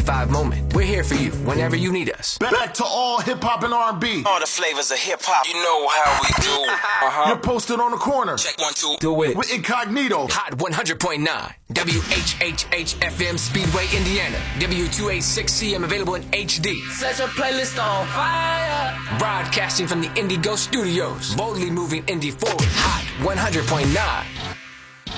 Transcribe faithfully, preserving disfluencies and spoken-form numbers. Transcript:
ninety-five moment. We're here for you whenever you need us. Back to all hip-hop and R and B. All the flavors of hip-hop. You know how we do. Uh-huh. You're posted on the corner. Check one, two. Do it. With Incognito. Hot one hundred point nine. W H H H F M Speedway, Indiana. W two eighty-six C M available in H D. Set your playlist on fire. Broadcasting from the Indigo Studios. Boldly moving indie forward. Hot one hundred point nine.